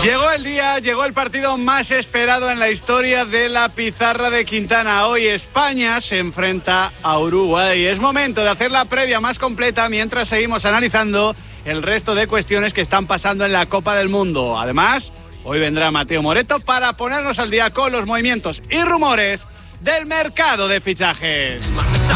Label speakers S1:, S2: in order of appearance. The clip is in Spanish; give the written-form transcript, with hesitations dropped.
S1: Llegó el día, llegó el partido más esperado en la historia de la pizarra de Quintana. Hoy España se enfrenta a Uruguay. Es momento de hacer la previa más completa mientras seguimos analizando el resto de cuestiones que están pasando en la Copa del Mundo. Además, hoy vendrá Mateo Moreto para ponernos al día con los movimientos y rumores del mercado de fichajes.